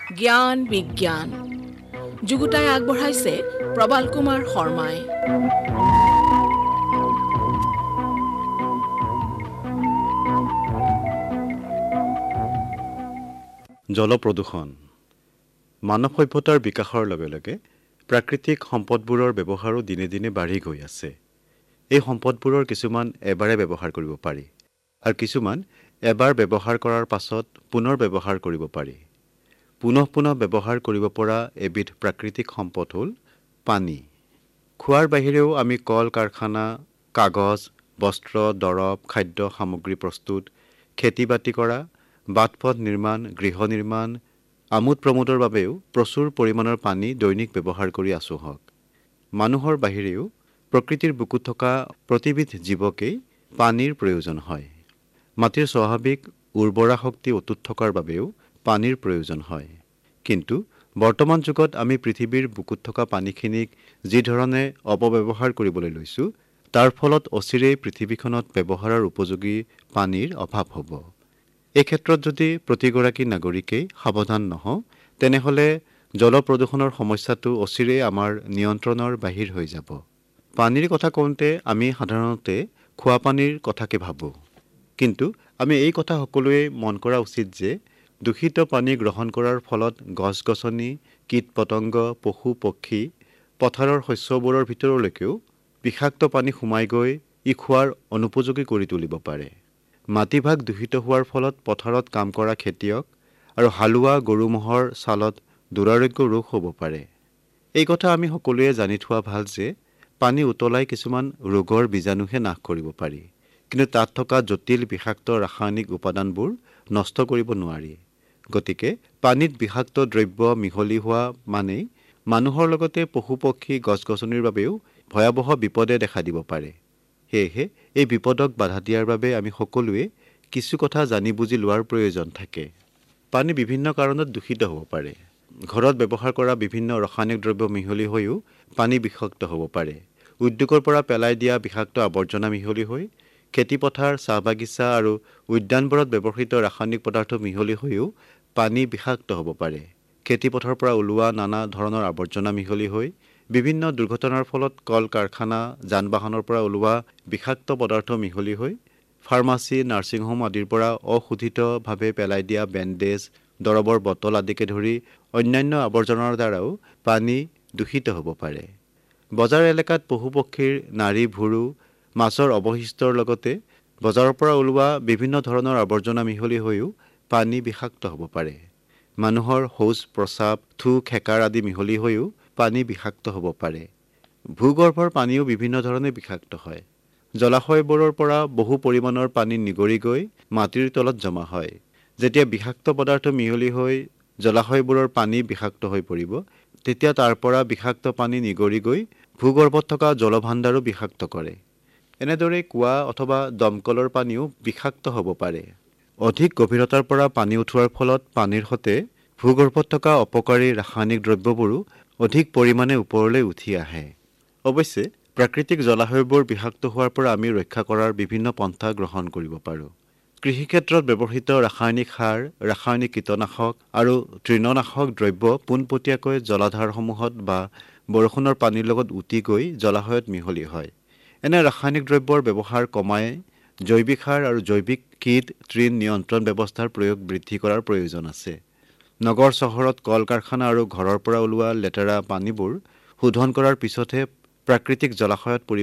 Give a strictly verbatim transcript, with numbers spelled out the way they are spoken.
জ্ঞান বিজ্ঞান যুগুতাই আগবঢ়াইছে প্ৰবাল কুমাৰ শৰ্মাই। জলপ্ৰদূষণ মানৱ সভ্যতাৰ বিকাশৰ লগে লগে প্ৰাকৃতিক সম্পদবোৰৰ ব্যৱহাৰো দিনে দিনে বাঢ়ি গৈ আছে। এই সম্পদবোৰৰ কিছুমান এবাৰে ব্যৱহাৰ কৰিব পাৰি আৰু কিছুমান এবাৰ ব্যৱহাৰ কৰাৰ পাছত পুনৰ ব্যৱহাৰ কৰিব পাৰি। পুনঃ পুনঃ ব্যৱহাৰ কৰিব পৰা এবিধ প্ৰাকৃতিক সম্পদ হ'ল পানী। খোৱাৰ বাহিৰেও আমি কল কাৰখানা, কাগজ, বস্ত্ৰ, দৰৱ, খাদ্য সামগ্ৰী প্ৰস্তুত, খেতি বাতি কৰা, বাট পথ নিৰ্মাণ, গৃহ নিৰ্মাণ, আমোদ প্ৰমোদৰ বাবেও প্ৰচুৰ পৰিমাণৰ পানী দৈনিক ব্যৱহাৰ কৰি আছোঁ হওক। মানুহৰ বাহিৰেও প্ৰকৃতিৰ বুকুত থকা প্ৰতিবিধ জীৱকেই পানীৰ প্ৰয়োজন হয়। মাটিৰ স্বাভাৱিক উৰ্বৰা শক্তি অটুট থকাৰ বাবেও পানীৰ প্ৰয়োজন হয়। কিন্তু বৰ্তমান যুগত আমি পৃথিৱীৰ বুকুত থকা পানীখিনিক যি ধৰণে অপব্যৱহাৰ কৰিবলৈ লৈছোঁ, তাৰ ফলত অচিৰেই পৃথিৱীখনত ব্যৱহাৰৰ উপযোগী পানীৰ অভাৱ হ'ব। এই ক্ষেত্ৰত যদি প্ৰতিগৰাকী নাগৰিকেই সাৱধান নহওঁ, তেনেহ'লে জলপ্ৰদূষণৰ সমস্যাটো অচিৰেই আমাৰ নিয়ন্ত্ৰণৰ বাহিৰ হৈ যাব। পানীৰ কথা কওঁতে আমি সাধাৰণতে খোৱা পানীৰ কথাকে ভাবোঁ। কিন্তু আমি এই কথা সকলোৱে মন কৰা উচিত যে দূষিত পানী গ্ৰহণ কৰাৰ ফলত গছ-গছনি, কীট-পতংগ, পশু পক্ষী, পথাৰৰ শস্যবোৰৰ ভিতৰলৈকেও বিষাক্ত পানী সোমাই গৈ ই খোৱাৰ অনুপযোগী কৰি তুলিব পাৰে। মাটিভাগ দূষিত হোৱাৰ ফলত পথাৰত কাম কৰা খেতিয়ক আৰু হালোৱা গৰু ম'হৰ ছালত দুৰাৰোগ্য ৰোগ হ'ব পাৰে। এই কথা আমি সকলোৱে জানি থোৱা ভাল যে পানী উতলাই কিছুমান ৰোগৰ বীজাণুহে নাশ কৰিব পাৰি, কিন্তু তাত থকা জটিল বিষাক্ত ৰাসায়নিক উপাদানবোৰ নষ্ট কৰিব নোৱাৰি। গতিকে পানীত বিষাক্ত দ্ৰব্য মিহলি হোৱা মানেই মানুহৰ লগতে পশু পক্ষী, গছ-গছনিৰ বাবেও ভয়াৱহ বিপদে দেখা দিব পাৰে। সেয়েহে এই বিপদক বাধা দিয়াৰ বাবে আমি সকলোৱে কিছু কথা জানি বুজি লোৱাৰ প্ৰয়োজন থাকে। পানী বিভিন্ন কাৰণত দূষিত হ'ব পাৰে। ঘৰত ব্যৱহাৰ কৰা বিভিন্ন ৰাসায়নিক দ্ৰব্য মিহলি হৈও পানী বিষাক্ত হ'ব পাৰে। উদ্যোগৰ পৰা পেলাই দিয়া বিষাক্ত আৱৰ্জনা মিহলি হৈ খেতিপথাৰ, চাহ বাগিচা আৰু উদ্যানবোৰত ব্যৱহৃত ৰাসায়নিক পদাৰ্থ মিহলি হৈও পানী বিষাক্ত হ'ব পাৰে। খেতিপথাৰৰ পৰা ওলোৱা নানা ধৰণৰ আৱৰ্জনা মিহলি হৈ বিভিন্ন দুৰ্ঘটনাৰ ফলত কল কাৰখানা, যান বাহনৰ পৰা ওলোৱা বিষাক্ত পদাৰ্থ মিহলি হৈ ফাৰ্মাচী, নাৰ্ছিং হোম আদিৰ পৰা অশোধিতভাৱে পেলাই দিয়া বেণ্ডেজ, দৰৱৰ বটল আদিকে ধৰি অন্যান্য আৱৰ্জনাৰ দ্বাৰাও পানী দূষিত হ'ব পাৰে। বজাৰ এলেকাত পশু পক্ষীৰ নাড়ী ভুৰু, মাছৰ অৱশিষ্টৰ লগতে বজাৰৰ পৰা ওলোৱা বিভিন্ন ধৰণৰ আৱৰ্জনা মিহলি হৈও পানী বিষাক্ত হ'ব পাৰে। মানুহৰ শৌচ প্ৰস্ৰাৱ, থু খেকাৰ আদি মিহলি হৈও পানী বিষাক্ত হ'ব পাৰে। ভূগৰ্ভৰ পানীও বিভিন্ন ধৰণে বিষাক্ত হয়। জলাশয়বোৰৰ পৰা বহু পৰিমাণৰ পানী নিগৰি গৈ মাটিৰ তলত জমা হয়। যেতিয়া বিষাক্ত পদাৰ্থ মিহলি হৈ জলাশয়বোৰৰ পানী বিষাক্ত হৈ পৰিব, তেতিয়া তাৰ পৰা বিষাক্ত পানী নিগৰি গৈ ভূগৰ্ভত থকা জলভাণ্ডাৰো বিষাক্ত কৰে। এনেদৰে কুঁৱা অথবা দমকলৰ পানীও বিষাক্ত হ'ব পাৰে। অধিক গভীৰতাৰ পৰা পানী উঠোৱাৰ ফলত পানীৰ সতে ভূগৰ্ভত থকা অপকাৰী ৰাসায়নিক দ্ৰব্যবোৰো অধিক পৰিমাণে ওপৰলৈ উঠি আহে। অৱশ্যে প্ৰাকৃতিক জলাশয়বোৰ বিষাক্ত হোৱাৰ পৰা আমি ৰক্ষা কৰাৰ বিভিন্ন পন্থা গ্ৰহণ কৰিব পাৰোঁ। কৃষিক্ষেত্ৰত ব্যৱহৃত ৰাসায়নিক সাৰ, ৰাসায়নিক কীটনাশক আৰু তৃণনাশক দ্ৰব্য পোনপটীয়াকৈ জলাধাৰসমূহত বা বৰষুণৰ পানীৰ লগত উটি গৈ জলাশয়ত মিহলি হয়। এনে ৰাসায়নিক দ্ৰব্যৰ ব্যৱহাৰ কমাই জৈৱিক সাৰ আৰু জৈৱিক কীট তৃণ নিয়ন্ত্ৰণ ব্যৱস্থাৰ প্ৰয়োগ বৃদ্ধি কৰাৰ প্ৰয়োজন আছে। নগৰ চহৰত কল কাৰখানা আৰু ঘৰৰ পৰা ওলোৱা লেতেৰা পানীবোৰ শোধন কৰাৰ পিছতহে প্ৰাকৃতিক জলাশয়ত পৰি